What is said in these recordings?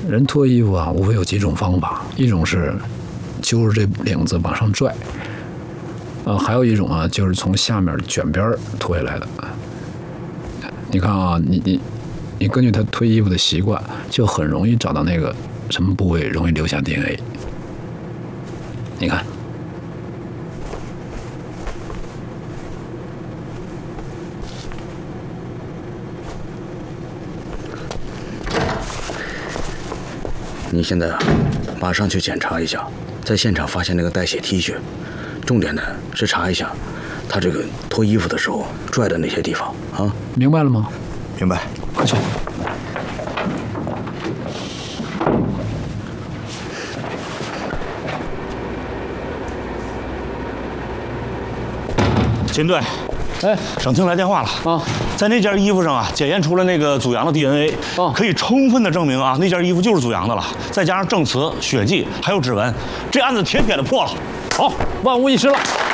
人脱衣服啊，无非有几种方法，一种是揪着这领子往上拽，还有一种啊，就是从下面卷边脱下来的。你看啊，你根据他脱衣服的习惯，就很容易找到那个什么部位容易留下 DNA。你看。 你现在啊，马上去检查一下，在现场发现那个带血 T 恤，重点呢是查一下他这个脱衣服的时候拽的那些地方啊。 明白了吗？ 明白， 快去。 秦队， 哎， 省厅来电话了啊， 在那件衣服上啊，检验出了那个祖阳的 DNA，可以充分的证明啊，那件衣服就是祖阳的了。再加上证词、血迹还有指纹，这案子铁的破了。 好，万无一失了。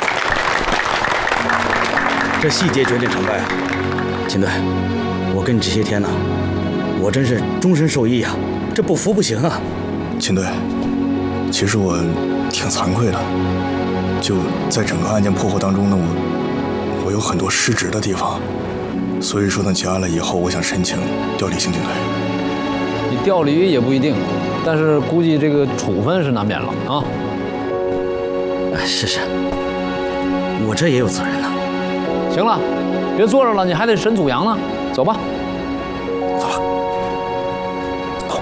这细节决定成败啊，秦队，我跟你这些天呢，我真是终身受益啊，这不服不行啊。 秦队，其实我挺惭愧的，就在整个案件破获当中呢，我有很多失职的地方，所以说呢，结案了以后，我想申请调离刑警队。 你调离也不一定，但是估计这个处分是难免了啊。 哎，是，我这也有责任呢。 行了，别坐着了，你还得审祖阳呢。走吧。 走吧。走。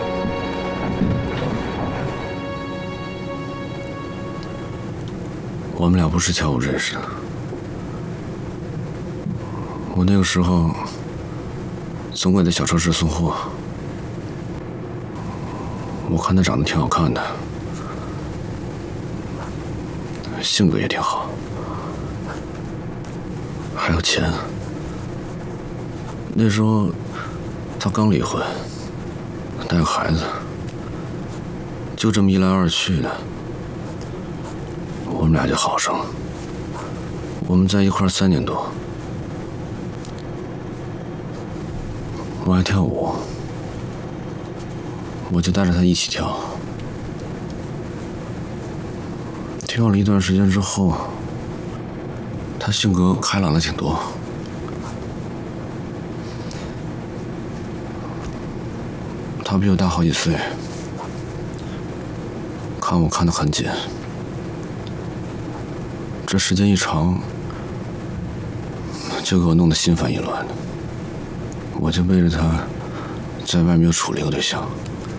我们俩不是跳舞认识的。我那个时候总给在小超市送货，我看他长得挺好看的，性格也挺好，还有钱。那时候他刚离婚，带个孩子，就这么一来二去的，我们俩就好上了。我们在一块3年多。我爱跳舞，我就带着他一起跳。跳了一段时间之后，他性格开朗了挺多。他比我大好几岁，看我看得很紧。这时间一长，就给我弄得心烦意乱的。我就背着他，在外面又处了一个对象。